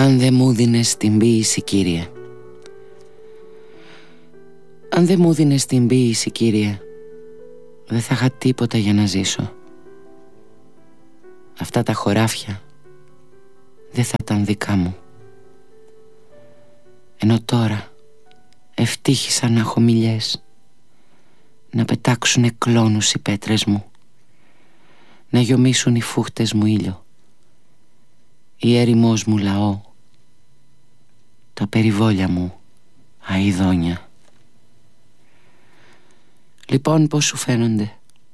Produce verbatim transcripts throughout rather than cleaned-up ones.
Αν δε μου δίνες την ποίηση, Κύριε, αν δε μου δίνες την ποίηση, Κύριε, δεν θα είχα τίποτα για να ζήσω. Αυτά τα χωράφια δεν θα ήταν δικά μου. Ενώ τώρα ευτύχησα να έχω μιλιές, να πετάξουνε κλόνους οι πέτρες μου, να γιομίσουν οι φούχτες μου ήλιο, η έρημός μου λαό, τα περιβόλια μου αηδόνια. Λοιπόν, πώς σου φαίνονται?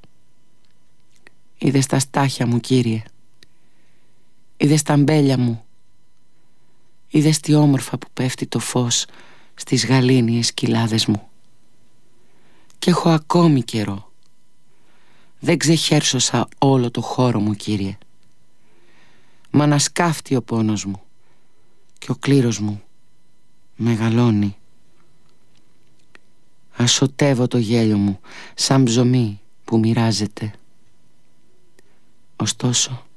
Είδες τα στάχια μου, Κύριε? Είδες τα μπέλια μου? Είδες τι όμορφα που πέφτει το φως στις γαλήνιες κοιλάδες μου? Κι έχω ακόμη καιρό. Δεν ξεχέρσωσα όλο το χώρο μου, Κύριε. Μ' ανασκάφτει ο πόνος μου και ο κλήρος μου μεγαλώνει. Ασωτεύω το γέλιο μου σαν ψωμί που μοιράζεται. Ωστόσο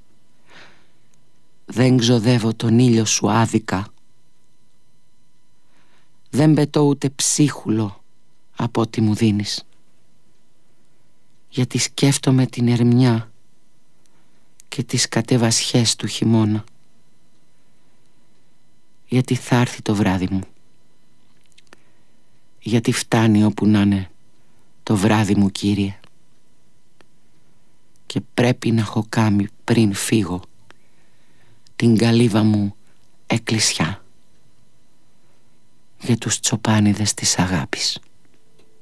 δεν ξοδεύω τον ήλιο σου άδικα. Δεν πετώ ούτε ψίχουλο από ό,τι μου δίνεις, γιατί σκέφτομαι την ερμιά και τις κατεβασιές του χειμώνα. Γιατί θα έρθει το βράδυ μου, γιατί φτάνει όπου να είναι το βράδυ μου, Κύριε, και πρέπει να έχω κάνει πριν φύγω την καλύβα μου εκκλησιά για τους τσοπάνιδες της αγάπης.